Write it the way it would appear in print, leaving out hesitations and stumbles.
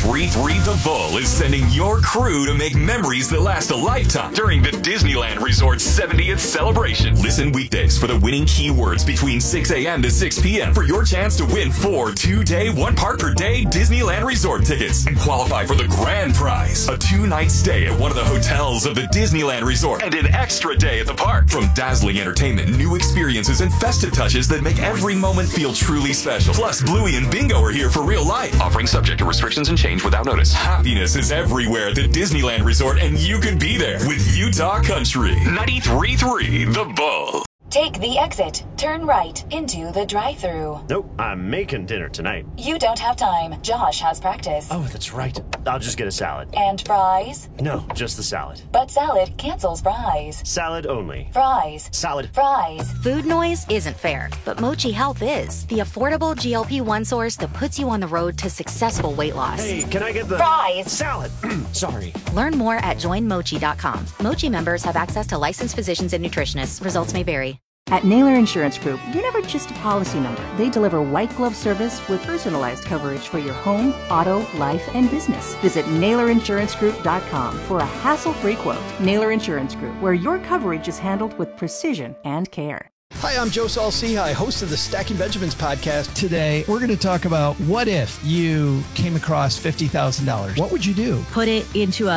93.3 The Bull is sending your crew to make memories that last a lifetime during the Disneyland Resort's 70th celebration. Listen weekdays for the winning keywords between 6 a.m. to 6 p.m. for your chance to win 4 2-day, 1-park-per-day Disneyland Resort tickets and qualify for the grand prize, a 2-night stay at one of the hotels of the Disneyland Resort and an extra day at the park. From dazzling entertainment, new experiences, and festive touches that make every moment feel truly special. Plus, Bluey and Bingo are here for real life. Offering subject to restrictions and change without notice. Happiness is everywhere at the Disneyland Resort, and you could be there with Utah Country. 93.3 The Bull. Take the exit. Turn right into the drive-thru. Nope, I'm making dinner tonight. You don't have time. Josh has practice. Oh, that's right. I'll just get a salad. And fries? No, just the salad. But salad cancels fries. Salad only. Fries. Salad. Fries. Food noise isn't fair, but Mochi Health is. The affordable GLP-1 source that puts you on the road to successful weight loss. Hey, can I get the fries? Salad. Sorry. Learn more at joinmochi.com. Mochi members have access to licensed physicians and nutritionists. Results may vary. At Naylor Insurance Group, you're never just a policy number. They deliver white glove service with personalized coverage for your home, auto, life, and business. Visit NaylorInsuranceGroup.com for a hassle-free quote. Naylor Insurance Group, where your coverage is handled with precision and care. Hi, I'm Joe Saul-Sehy, host of the Stacking Benjamins podcast. Today, we're going to talk about what if you came across $50,000. What would you do? Put it into a